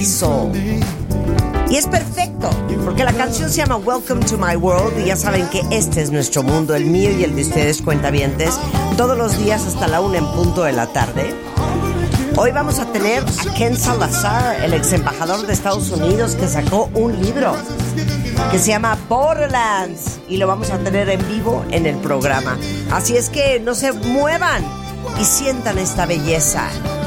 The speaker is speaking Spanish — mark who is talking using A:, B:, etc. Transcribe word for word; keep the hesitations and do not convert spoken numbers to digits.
A: Soul. Y es perfecto, porque la canción se llama Welcome to My World, y ya saben que este es nuestro mundo, el mío y el de ustedes, cuentavientes, todos los días hasta la una en punto de la tarde. Hoy vamos a tener a Ken Salazar, el ex embajador de Estados Unidos, que sacó un libro que se llama Borderlands, y lo vamos a tener en vivo en el programa. Así es que no se muevan y sientan esta belleza.